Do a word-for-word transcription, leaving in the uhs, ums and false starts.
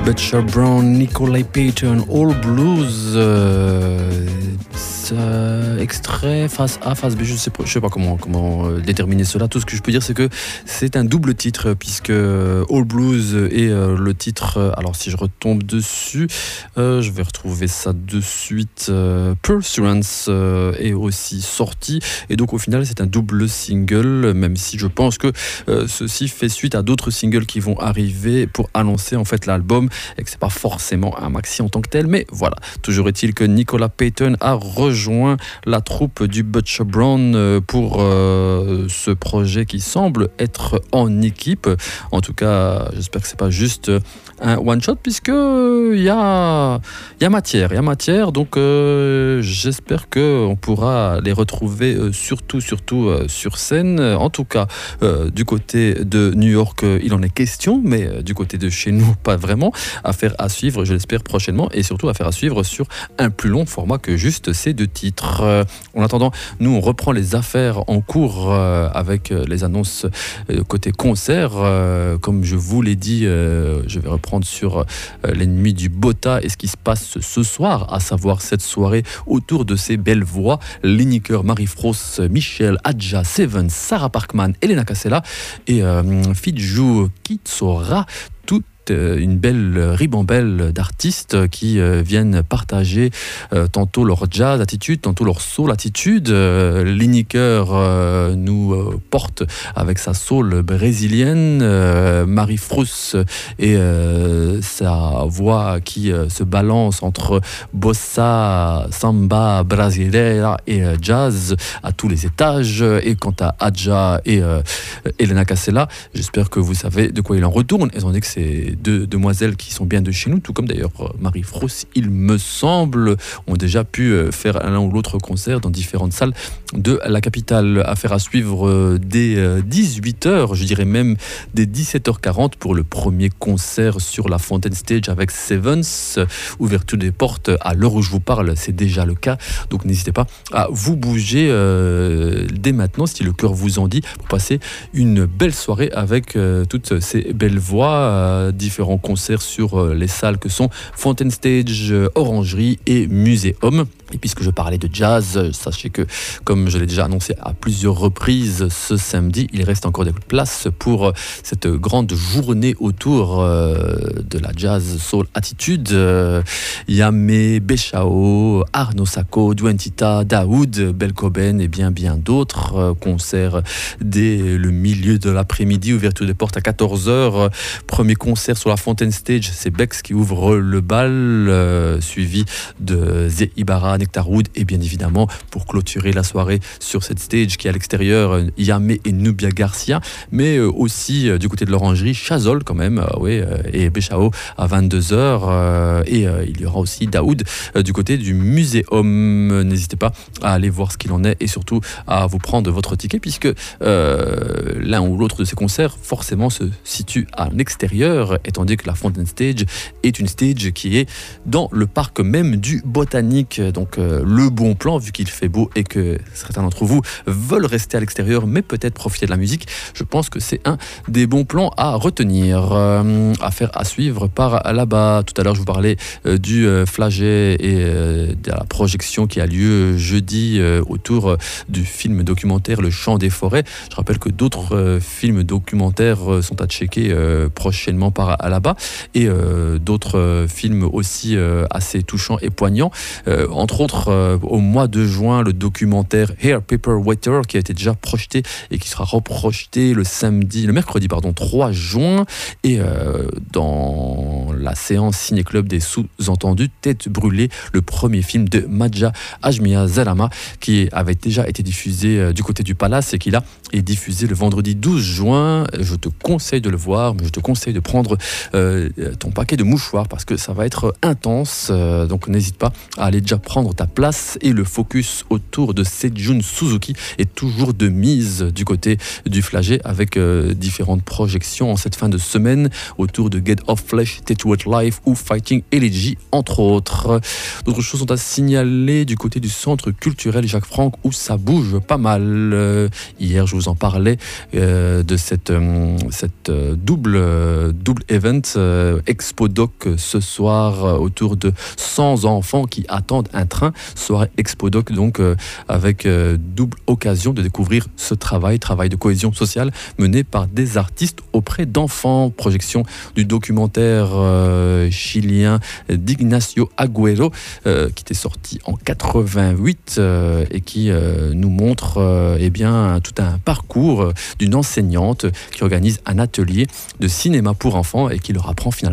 Butcher Brown, Nikolai Payton, All Blues, euh, euh, extrait face A, face B, je ne sais pas, je sais pas comment, comment euh, déterminer cela. Tout ce que je peux dire, c'est que c'est un double titre, puisque All Blues est euh, le titre. Euh, alors, si je retombe dessus, euh, je vais retrouver ça de suite. Euh, Pursuance euh, est aussi sorti, et donc au final, c'est un double single, même si je pense que euh, ceci fait suite à d'autres singles qui vont arriver pour annoncer en fait l'album, et que c'est pas forcément un maxi en tant que tel, mais voilà. Toujours est-il que Nikolai Payton a rejoint la troupe du Butcher Brown pour euh, ce projet qui semble être en équipe. En tout cas, j'espère que c'est pas juste un one shot, puisque il y a il y a matière, il y a matière. Donc euh, j'espère que on pourra les retrouver euh, surtout surtout euh, sur scène. En tout cas, euh, du côté de New York, euh, il en est question, mais euh, du côté de chez nous, pas vraiment. Affaire à suivre, je l'espère prochainement, et surtout affaire à suivre sur un plus long format que juste ces deux titres. Euh, en attendant, nous on reprend les affaires en cours euh, avec euh, les annonces euh, côté concert. Euh, comme je vous l'ai dit, euh, je vais reprendre sur euh, les nuits du Bota et ce qui se passe ce soir, à savoir cette soirée autour de ces belles voix: Lenny Keur, Marie Frost, Michel, Adja, Seven, Sarah Parkman, Elena Cassella et euh, Fidjou Kitsora. Toute une belle ribambelle d'artistes qui euh, viennent partager euh, tantôt leur jazz attitude, tantôt leur soul attitude. Euh, Lenny Keur euh, nous euh, porte avec sa soul brésilienne, euh, Marie Frost et euh, sa voix qui euh, se balance entre bossa, samba, brasileira et euh, jazz à tous les étages. Et quant à Adja et euh, Elena Cassella, j'espère que vous savez de quoi il en retourne, étant donné que c'est deux demoiselles qui sont bien de chez nous, tout comme d'ailleurs Marie Frost, il me semble, ont déjà pu faire l'un ou l'autre concert dans différentes salles de la capitale. Affaire à suivre dès dix-huit heures, je dirais même dès dix-sept heures quarante pour le premier concert sur la Fountain Stage avec Sevens. Ouverture des portes à l'heure où je vous parle, c'est déjà le cas, donc n'hésitez pas à vous bouger euh, dès maintenant si le cœur vous en dit, pour passer une belle soirée avec euh, toutes ces belles voix. Euh, différents concerts sur euh, les salles que sont Fountain Stage, euh, Orangerie et Muséum. Et puisque je parlais de jazz, sachez que, comme je l'ai déjà annoncé à plusieurs reprises ce samedi, il reste encore des places pour cette grande journée autour euh, de la jazz soul attitude. Euh, Yamé, Béchao, Arnaud Sacco, Douentita, Daoud, Belcoben et bien bien d'autres. Euh, concerts dès le milieu de l'après-midi, ouverture des portes à quatorze heures. Premier concert sur la Fountain Stage, c'est Bex qui ouvre le bal, euh, suivi de Zé Ibarra, Nectarwood, et bien évidemment pour clôturer la soirée sur cette stage qui est à l'extérieur, Yamé et Nubia Garcia, mais aussi euh, du côté de l'Orangerie, Chazol quand même, euh, oui, euh, et Béchao à vingt-deux heures, euh, et euh, il y aura aussi Daoud euh, du côté du Muséum. N'hésitez pas à aller voir ce qu'il en est et surtout à vous prendre votre ticket, puisque euh, l'un ou l'autre de ces concerts forcément se situe à l'extérieur, étant donné que la Fountain Stage est une stage qui est dans le parc même du Botanique. Donc euh, le bon plan, vu qu'il fait beau et que certains d'entre vous veulent rester à l'extérieur mais peut-être profiter de la musique, je pense que c'est un des bons plans à retenir. Euh, affaire à suivre par là-bas. Tout à l'heure je vous parlais euh, du euh, Flaget et euh, de la projection qui a lieu jeudi euh, autour euh, du film documentaire Le Chant des Forêts. Je rappelle que d'autres euh, films documentaires euh, sont à checker euh, prochainement par là-bas, et euh, d'autres euh, films aussi euh, assez touchants et poignants. Euh, entre autres, euh, au mois de juin, le documentaire Hair Paper Water qui a été déjà projeté et qui sera reprojeté le samedi, le mercredi pardon, trois juin, et euh, dans la séance Ciné Club des sous-entendus, Tête brûlée, le premier film de Madja Ajmia Zalama qui avait déjà été diffusé euh, du côté du Palace et qui là est diffusé le vendredi douze juin. Je te conseille de le voir, mais je te conseille de prendre euh, ton paquet de mouchoirs parce que ça va être intense, euh, donc n'hésite pas à aller déjà prendre prendre ta place et le focus autour de Sejun Suzuki est toujours de mise du côté du Flagey avec euh, différentes projections en cette fin de semaine autour de Get Off Flesh, Tattooed Life ou Fighting Elegy entre autres. D'autres choses sont à signaler du côté du centre culturel Jacques Franck où ça bouge pas mal. Euh, hier je vous en parlais euh, de cette, euh, cette euh, double, euh, double event euh, Expo Doc ce soir euh, autour de cent enfants qui attendent un train. Soirée Expo Doc donc euh, avec euh, double occasion de découvrir ce travail, travail de cohésion sociale mené par des artistes auprès d'enfants. Projection du documentaire euh, chilien d'Ignacio Agüero euh, qui était sorti en quatre-vingt-huit euh, et qui euh, nous montre euh, eh bien, tout un parcours d'une enseignante qui organise un atelier de cinéma pour enfants et qui leur apprend finalement